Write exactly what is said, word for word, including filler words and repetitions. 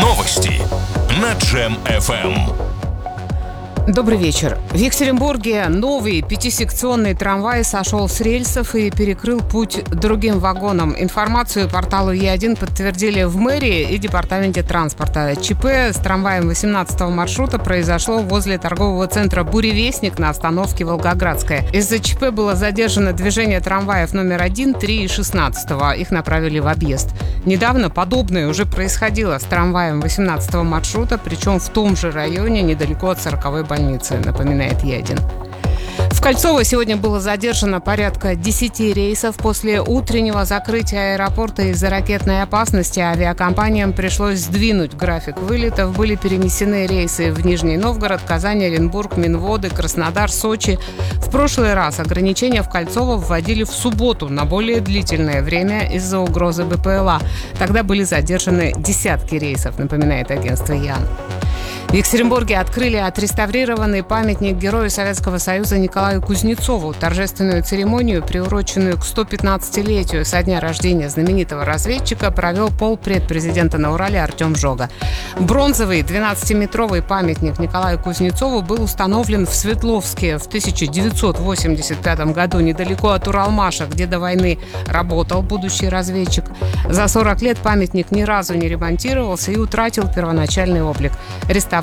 Новости на Джем эф эм. Добрый вечер. В Екатеринбурге новый пятисекционный трамвай сошел с рельсов и перекрыл путь другим вагонам. Информацию порталу Е один подтвердили в мэрии и департаменте транспорта. ЧП с трамваем восемнадцатого маршрута произошло возле торгового центра «Буревестник» на остановке Волгоградская. Из-за ЧП было задержано движение трамваев номер один, три и шестнадцатого. Их направили в объезд. Недавно подобное уже происходило с трамваем восемнадцатого маршрута, причем в том же районе, недалеко от сороковой больницы, напоминает Е один. В Кольцово сегодня было задержано порядка десяти рейсов. После утреннего закрытия аэропорта из-за ракетной опасности авиакомпаниям пришлось сдвинуть график вылетов. Были перенесены рейсы в Нижний Новгород, Казань, Оренбург, Минводы, Краснодар, Сочи. В прошлый раз ограничения в Кольцово вводили в субботу на более длительное время из-за угрозы Бэ Пэ Эл А. Тогда были задержаны десятки рейсов, напоминает агентство ЯН. В Екатеринбурге открыли отреставрированный памятник герою Советского Союза Николаю Кузнецову. Торжественную церемонию, приуроченную к сто пятнадцатилетию со дня рождения знаменитого разведчика, провел полпред президента на Урале Артем Жога. Бронзовый двенадцатиметровый памятник Николаю Кузнецову был установлен в Свердловске в тысяча девятьсот восемьдесят пятом году, недалеко от Уралмаша, где до войны работал будущий разведчик. За сорок лет памятник ни разу не ремонтировался и утратил первоначальный облик. Реставрация